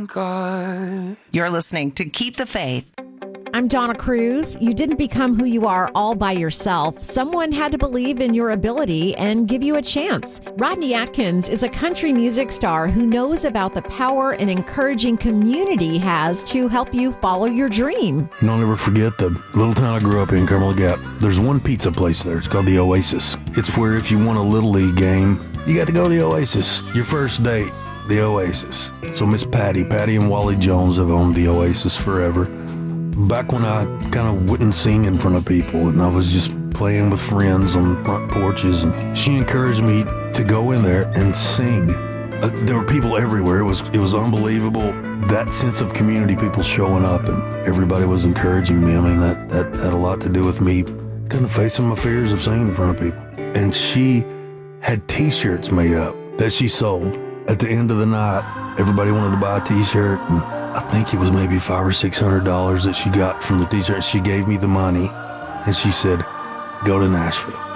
God. You're listening to Keep the Faith. I'm Donna Cruz. You didn't become who you are all by yourself. Someone had to believe in your ability and give you a chance. Rodney Atkins is a country music star who knows about the power an encouraging community has to help you follow your dream. And I'll never forget the little town I grew up in, Cumberland Gap. There's one pizza place there. It's called the Oasis. It's where if you want a Little League game, you got to go to the Oasis. Your first date, the Oasis. So Miss Patty and Wally Jones have owned the Oasis forever. Back when I kind of wouldn't sing in front of people and I was just playing with friends on front porches, and she encouraged me to go in there and sing. There were people everywhere. It was unbelievable. That sense of community, people showing up, and everybody was encouraging me. I mean, that had a lot to do with me kind of facing my fears of singing in front of people. And she had T-shirts made up that she sold. At the end of the night, everybody wanted to buy a T-shirt, and I think it was maybe $500 or $600 that she got from the T-shirt. She gave me the money, and she said, "Go to Nashville.